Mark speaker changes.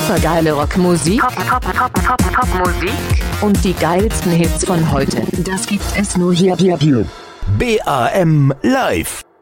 Speaker 1: supergeile Rockmusik, Popmusik und die geilsten Hits von heute. Das gibt es nur hier.
Speaker 2: BAM Live.